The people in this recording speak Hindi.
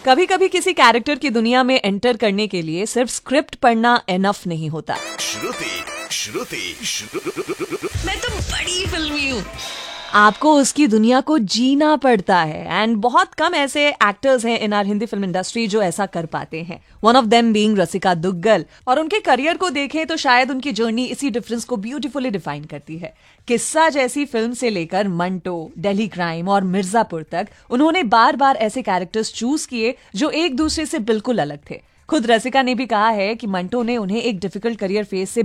कभी कभी किसी कैरेक्टर की दुनिया में एंटर करने के लिए सिर्फ स्क्रिप्ट पढ़ना एनफ नहीं होता। मैं तो बड़ी फिल्मी हूँ। आपको उसकी दुनिया को जीना पड़ता है एंड बहुत कम ऐसे एक्टर्स हैं in our Hindi film industry जो ऐसा कर पाते हैं। वन ऑफ देम बीइंग रसिका दुग्गल। और उनके करियर को देखें तो शायद उनकी जर्नी इसी डिफरेंस को ब्यूटीफुली डिफाइन करती है। किस्सा जैसी फिल्म से लेकर मंटो, दिल्ली क्राइम और मिर्जापुर तक उन्होंने बार बार ऐसे कैरेक्टर्स चूज किए जो एक दूसरे से बिल्कुल अलग थे। खुद रसिका ने भी कहा है कि मंटो ने उन्हें एक डिफिकल्ट करियर फेज से